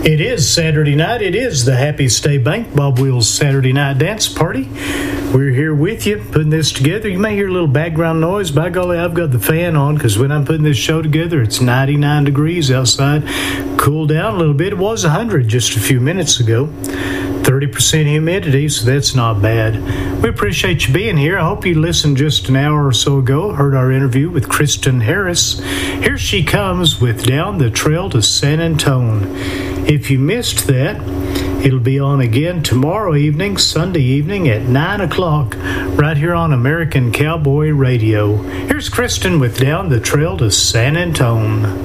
It is Saturday night. It is the Happy State Bank Bob Wills Saturday Night Dance Party. We're here with you, putting this together. You may hear a little background noise. By golly, I've got the fan on because when I'm putting this show together, it's 99 degrees outside. Cooled down a little bit. It was 100 just a few minutes ago. 30% humidity, so that's not bad. We appreciate you being here. I hope you listened just an hour or so ago, heard our interview with Kristen Harris. Here she comes with Down the Trail to San Antone. If you missed that, it'll be on again tomorrow evening, Sunday evening at 9 o'clock, right here on American Cowboy Radio. Here's Kristen with Down the Trail to San Antone.